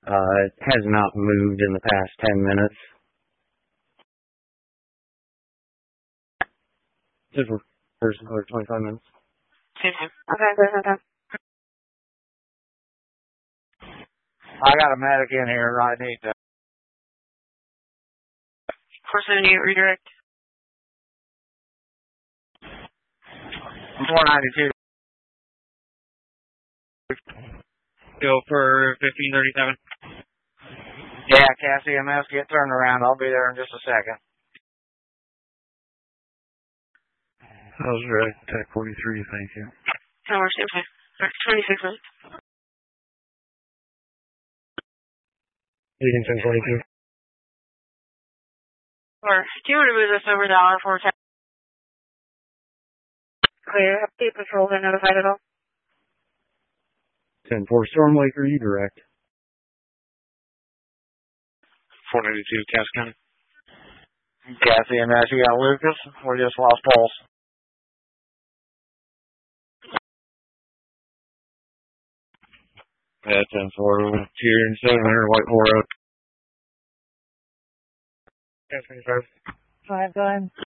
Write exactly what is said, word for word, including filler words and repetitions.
Uh, it has not moved in the past ten minutes. Just for first or twenty-five minutes. Same time. Okay, there's no time. I got a medic in here. I need to. four seventy-eight redirect. four ninety-two. Go for fifteen thirty-seven. Yeah, Cass E M S, get turned around. I'll be there in just a second. How's right? Tech forty-three, thank you. No, we're same time. twenty-six minutes. Leading ten twenty-two. Or, do you want to move this over the hour four ten? Clear. Update patrol been notified at all? ten four Stormwaker, you direct. four ninety-two, Cass County. Cass E M S, you got Lucas? We just lost Pulse. Yeah, ten four, Tier and seven hundred, White four up. Cass twenty-five. Five, go ahead.